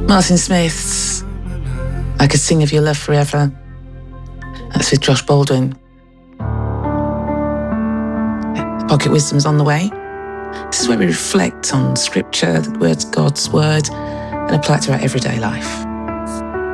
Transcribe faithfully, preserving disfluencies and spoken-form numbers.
Martin Smith's I Could Sing of Your Love Forever. That's with Josh Baldwin. Pocket Wisdom's on the way. This is where we reflect on scripture, the words, God's word, and apply it to our everyday life.